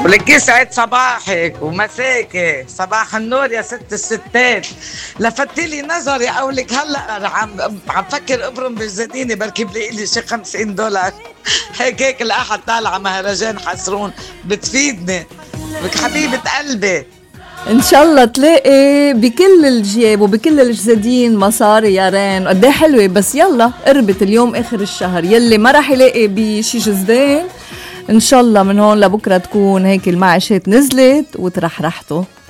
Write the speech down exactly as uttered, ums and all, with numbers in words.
ولك يسعد صباحك ومساكي، صباح النور يا ست الستات. لفتلي نظري اقولك هلا عم عم فكر ابرم بالزديني بركب لي لي شي خمسين دولار هيك هيك الاحد طالعه مهرجان حسرون بتفيدني. لك حبيبه قلبي ان شاء الله تلاقي بكل الجياب وبكل الجزادين مصاري يا رين. قد ايه حلوه، بس يلا اربط اليوم اخر الشهر. يلي ما راح يلاقي بشي جزدان ان شاء الله من هون لبكره تكون هيك المعاشات نزلت وترحرحته.